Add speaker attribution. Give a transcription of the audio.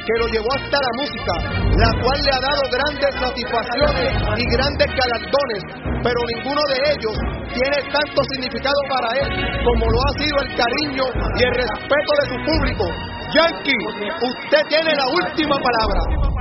Speaker 1: que lo llevó hasta la música, la cual le ha dado grandes satisfacciones y grandes galardones, pero ninguno de ellos tiene tanto significado para él como lo ha sido el cariño y el respeto de su público. Yankee, usted tiene la última palabra.